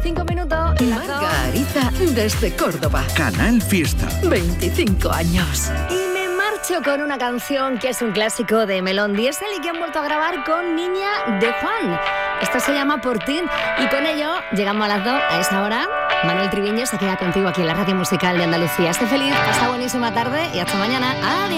5 minutos y las 2. Margarita desde Córdoba. Canal Fiesta. 25 años. Y me marcho con una canción que es un clásico de Melón Diesel y que han vuelto a grabar con Niña de Juan. Esto se llama Por ti. Y con ello llegamos a las 2. A esa hora, Manuel Triviño se queda contigo aquí en la Radio Musical de Andalucía. Esté feliz, pasa buenísima tarde y hasta mañana. Adiós.